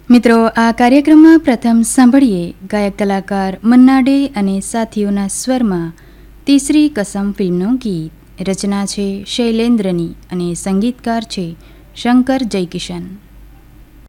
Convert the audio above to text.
મિત્રો, આ કાર્યક્રમમાં પ્રથમ સાંભળીએ ગાયક કલાકાર મન્ના ડે અને સાથીઓના સ્વરમાં તીસરી કસમ ફિલ્મનું ગીત. રચના છે શૈલેન્દ્રની અને સંગીતકાર છે શંકર જયકિશન.